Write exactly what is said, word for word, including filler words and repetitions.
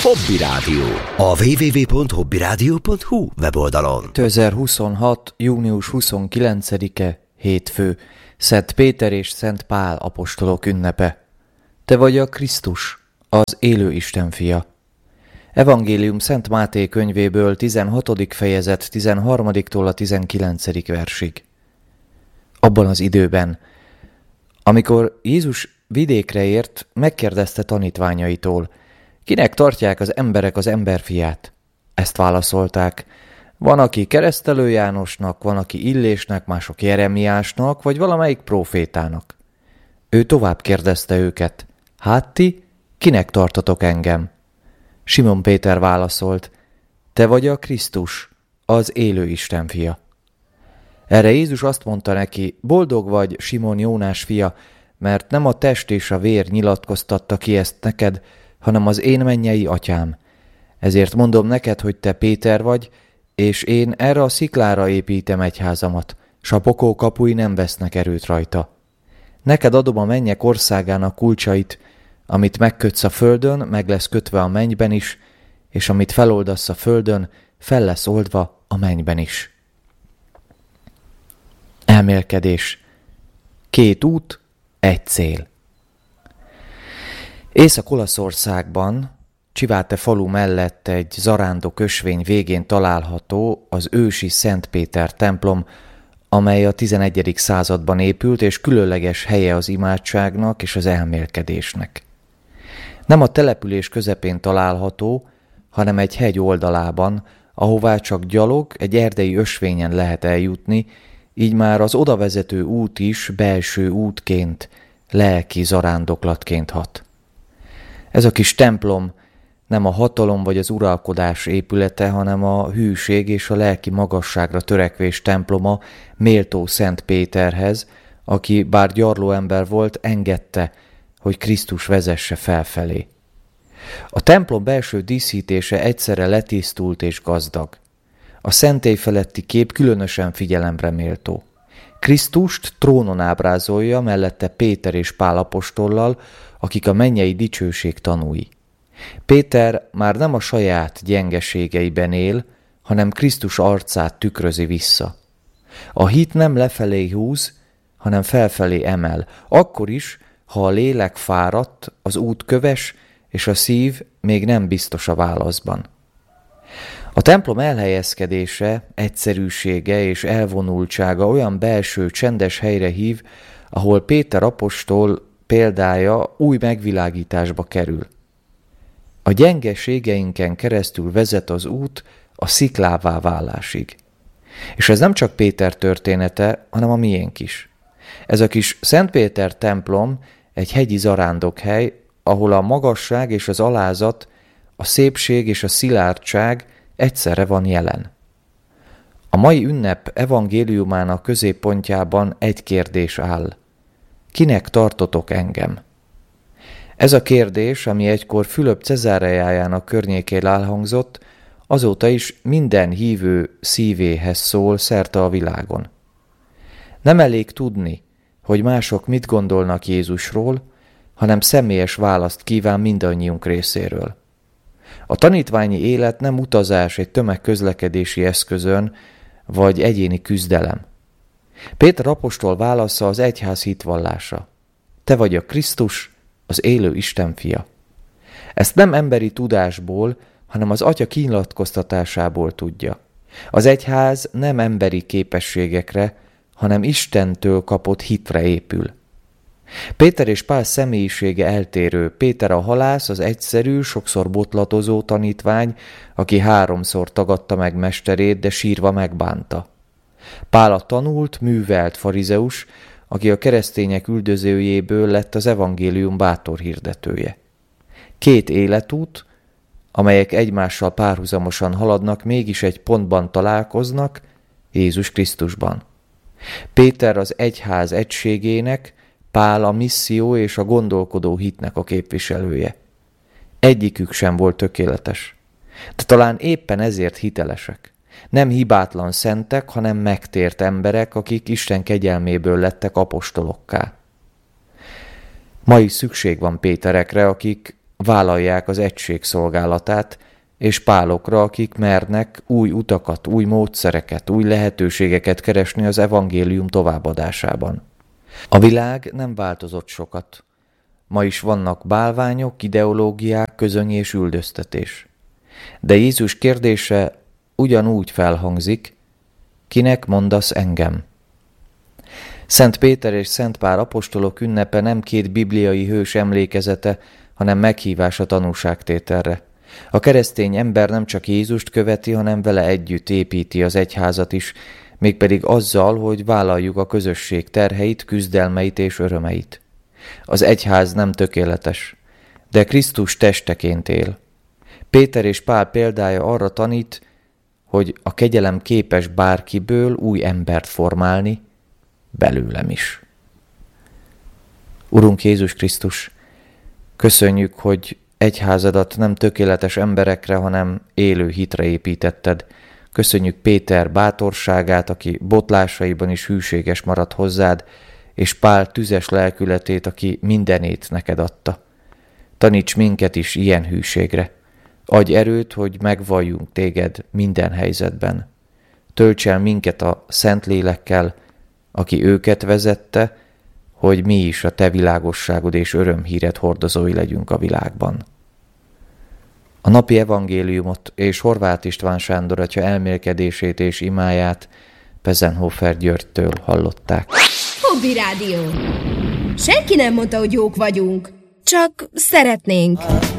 Hobby Rádió. A double-u double-u double-u pont hobby rádió pont hu weboldalon. kétezer-huszonhat. június huszonkilencedike, hétfő, Szent Péter és Szent Pál apostolok ünnepe. Te vagy a Krisztus, az élő Isten fia. Evangélium Szent Máté könyvéből tizenhatodik fejezet tizenharmadiktól a tizenkilencedik versig. Abban az időben, amikor Jézus vidékre ért, megkérdezte tanítványaitól, kinek tartják az emberek az emberfiát? Ezt válaszolták, van, aki Keresztelő Jánosnak, van, aki Illésnek, mások Jeremiásnak, vagy valamelyik prófétának. Ő tovább kérdezte őket, hát ti, kinek tartatok engem? Simon Péter válaszolt, te vagy a Krisztus, az élő Isten fia. Erre Jézus azt mondta neki, boldog vagy, Simon Jónás fia, mert nem a test és a vér nyilatkoztatta ki ezt neked, hanem az én mennyei atyám. Ezért mondom neked, hogy te Péter vagy, és én erre a sziklára építem egyházamat, s a pokol kapui nem vesznek erőt rajta. Neked adom a mennyek országának kulcsait, amit megkötsz a földön, meg lesz kötve a mennyben is, és amit feloldasz a földön, fel lesz oldva a mennyben is. Elmélkedés. Két út, egy cél. Észak-Olaszországban, Csiváte falu mellett egy zarándok ösvény végén található az ősi Szent Péter templom, amely a tizenegyedik században épült, és különleges helye az imádságnak és az elmélkedésnek. Nem a település közepén található, hanem egy hegy oldalában, ahová csak gyalog, egy erdei ösvényen lehet eljutni, így már az odavezető út is belső útként, lelki zarándoklatként hat. Ez a kis templom nem a hatalom vagy az uralkodás épülete, hanem a hűség és a lelki magasságra törekvés temploma méltó Szent Péterhez, aki bár gyarló ember volt, engedte, hogy Krisztus vezesse felfelé. A templom belső díszítése egyszerre letisztult és gazdag. A szentély feletti kép különösen figyelemre méltó. Krisztust trónon ábrázolja, mellette Péter és Pál apostollal, akik a mennyei dicsőség tanúi. Péter már nem a saját gyengeségeiben él, hanem Krisztus arcát tükrözi vissza. A hit nem lefelé húz, hanem felfelé emel, akkor is, ha a lélek fáradt, az út köves, és a szív még nem biztos a válaszban. A templom elhelyezkedése, egyszerűsége és elvonultsága olyan belső, csendes helyre hív, ahol Péter apostol példája új megvilágításba kerül. A gyengeségeinken keresztül vezet az út a sziklává válásig. És ez nem csak Péter története, hanem a miénk is. Ez a kis Szent Péter templom egy hegyi zarándokhely, ahol a magasság és az alázat, a szépség és a szilárdság egyszerre van jelen. A mai ünnep evangéliumának középpontjában egy kérdés áll. Kinek tartotok engem? Ez a kérdés, ami egykor Fülöp Cezáreájának környékén elhangzott, azóta is minden hívő szívéhez szól szerte a világon. Nem elég tudni, hogy mások mit gondolnak Jézusról, hanem személyes választ kíván mindannyiunk részéről. A tanítványi élet nem utazás egy tömegközlekedési eszközön, vagy egyéni küzdelem. Péter apostol válasza az egyház hitvallása. Te vagy a Krisztus, az élő Isten fia. Ezt nem emberi tudásból, hanem az Atya kinyilatkoztatásából tudja. Az egyház nem emberi képességekre, hanem Istentől kapott hitre épül. Péter és Pál személyisége eltérő. Péter a halász, az egyszerű, sokszor botlatozó tanítvány, aki háromszor tagadta meg mesterét, de sírva megbánta. Pál a tanult, művelt farizeus, aki a keresztények üldözőjéből lett az evangélium bátor hirdetője. Két életút, amelyek egymással párhuzamosan haladnak, mégis egy pontban találkoznak, Jézus Krisztusban. Péter az egyház egységének, Pál a misszió és a gondolkodó hitnek a képviselője. Egyikük sem volt tökéletes, de talán éppen ezért hitelesek. Nem hibátlan szentek, hanem megtért emberek, akik Isten kegyelméből lettek apostolokká. Ma is szükség van Péterekre, akik vállalják az egység szolgálatát, és pálokra, akik mernek új utakat, új módszereket, új lehetőségeket keresni az evangélium továbbadásában. A világ nem változott sokat. Ma is vannak bálványok, ideológiák, közöny és üldöztetés. De Jézus kérdése ugyanúgy felhangzik, kinek mondasz engem? Szent Péter és Szent Pál apostolok ünnepe nem két bibliai hős emlékezete, hanem meghívás a tanúságtételre. A keresztény ember nem csak Jézust követi, hanem vele együtt építi az egyházat is, mégpedig azzal, hogy vállaljuk a közösség terheit, küzdelmeit és örömeit. Az egyház nem tökéletes, de Krisztus testeként él. Péter és Pál példája arra tanít, hogy a kegyelem képes bárkiből új embert formálni, belőlem is. Urunk Jézus Krisztus, köszönjük, hogy egyházadat nem tökéletes emberekre, hanem élő hitre építetted. Köszönjük Péter bátorságát, aki botlásaiban is hűséges maradt hozzád, és Pál tüzes lelkületét, aki mindenét neked adta. Taníts minket is ilyen hűségre. Adj erőt, hogy megvalljunk téged minden helyzetben. Tölts el minket a Szentlélekkel, aki őket vezette, hogy mi is a te világosságod és örömhíred hordozói legyünk a világban. A napi evangéliumot és Horváth István Sándor atya elmélkedését és imáját Pezenhofer Györgytől hallották. Hobby Rádió. Senki nem mondta, hogy jók vagyunk, csak szeretnénk.